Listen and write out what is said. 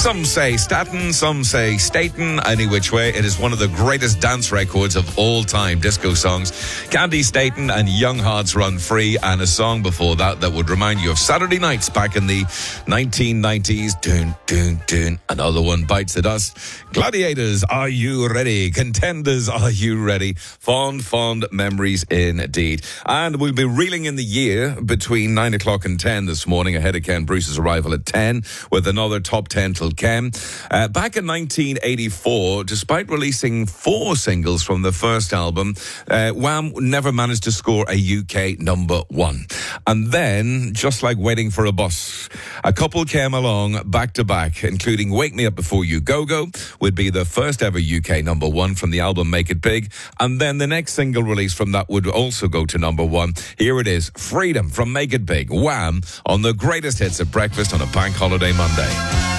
Some say Staten, some say Staten. Any which way, it is one of the greatest dance records of all time, disco songs. Candy Staten and Young Hearts Run Free, and a song before that would remind you of Saturday nights back in the 1990s. Dun, dun, dun. Another one bites the dust. Gladiators, are you ready? Contenders, are you ready? Fond, fond memories indeed. And we'll be reeling in the year between 9 o'clock and 10 this morning, ahead of Ken Bruce's arrival at 10, with another top 10 till Ken. Back in 1984, despite releasing 4 singles from the first album, Wham never managed to score a UK number 1. And then, just like waiting for a bus, a couple came along back to back, including Wake Me Up Before You Go Go would be the first ever UK number 1 from the album Make It Big. And then the next single release from that would also go to number 1. Here it is, Freedom from Make It Big, Wham, on the greatest hits at breakfast on a bank holiday Monday.